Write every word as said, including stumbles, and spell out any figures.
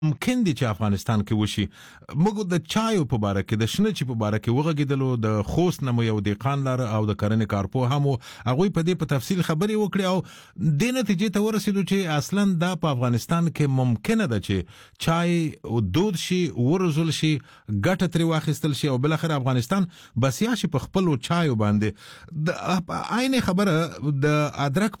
ممکن دي چې افغانستان کې وشي. موږ د چایو په باره کې د شنه چای په باره کې وغږېدلو، د خوست نه مو یو دهقان لاره او د کرنې کارپوه هم هغوی په دې په تفصیل خبرې وکړې او دې نتیجې ته ورسېدو چې اصلا دا په افغانستان کې ممکنه ده چې چای دود شي، وروزل شي، ګټه ترې واخیستل شي او بالاخره افغانستان بسیا شي په خپلو چایو باندې. د عین خبره د ادرک